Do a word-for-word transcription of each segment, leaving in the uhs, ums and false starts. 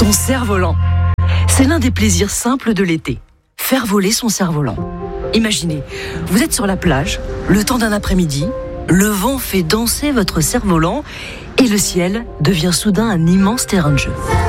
Son cerf-volant. C'est l'un des plaisirs simples de l'été. Faire voler son cerf-volant. Imaginez, vous êtes sur la plage, le temps d'un après-midi, le vent fait danser votre cerf-volant et le ciel devient soudain un immense terrain de jeu.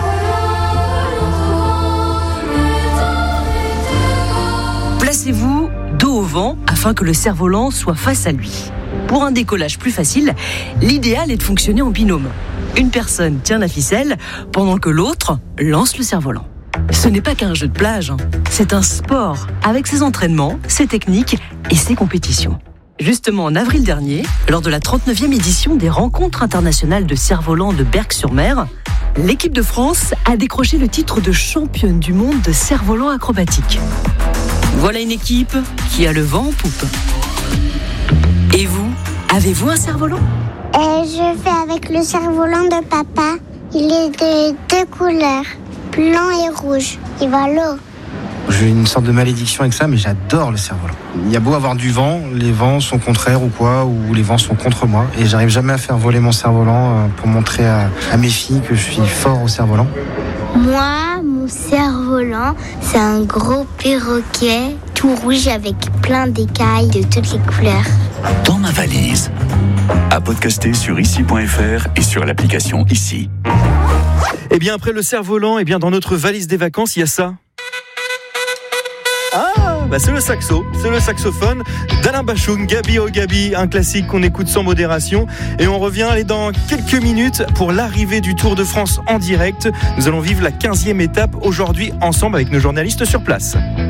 Placez-vous dos au vent afin que le cerf-volant soit face à lui. Pour un décollage plus facile, l'idéal est de fonctionner en binôme. Une personne tient la ficelle pendant que l'autre lance le cerf-volant. Ce n'est pas qu'un jeu de plage, hein. C'est un sport avec ses entraînements, ses techniques et ses compétitions. Justement, en avril dernier, lors de la trente-neuvième édition des Rencontres internationales de cerf-volant de Berck-sur-Mer, l'équipe de France a décroché le titre de championne du monde de cerf-volant acrobatique. Voilà une équipe qui a le vent en poupe. Et vous, avez-vous un cerf-volant ? Euh, je fais avec le cerf-volant de papa. Il est de deux couleurs, blanc et rouge. Il va à l'eau. J'ai une sorte de malédiction avec ça, mais j'adore le cerf-volant. Il y a beau avoir du vent, les vents sont contraires ou quoi, ou les vents sont contre moi. Et j'arrive jamais à faire voler mon cerf-volant pour montrer à, à mes filles que je suis fort au cerf-volant. Moi, mon cerf-volant, c'est un gros perroquet tout rouge avec plein d'écailles de toutes les couleurs. Dans ma valise. À podcaster sur ici point f r et sur l'application Ici. Et bien après le cerf-volant, et bien dans notre valise des vacances, il y a ça. Ah, bah c'est le saxo, c'est le saxophone d'Alain Bachung, Gabi oh Gabi, un classique qu'on écoute sans modération. Et on revient allez, dans quelques minutes pour l'arrivée du Tour de France en direct. Nous allons vivre la quinzième étape aujourd'hui ensemble avec nos journalistes sur place.